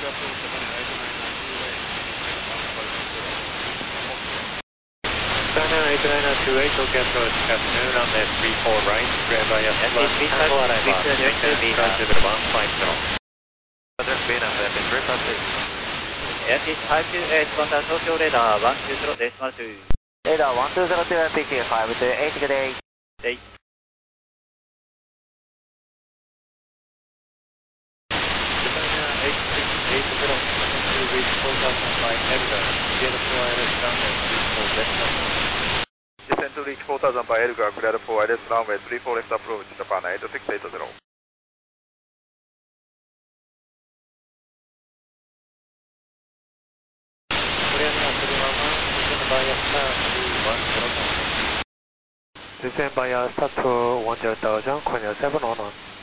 Skyline 8928, Tokyo approach, good afternoon, runway 34 right, clear by S1, Tango arrival, transmitter 150. Address Venus, Airpin 356. Airfish 528, contact Tokyo radar 120.2. Radar 1202 MPQ 528, good day. Day. Skyline 8680, to reach 4000 by Edgar, Vienna Wireless runway 34 left approach. Descend to reach 4000 by Edgar, cleared for wireless runway 34 left approach, Japan 8680. Descend by star to 10,000, Konya 711.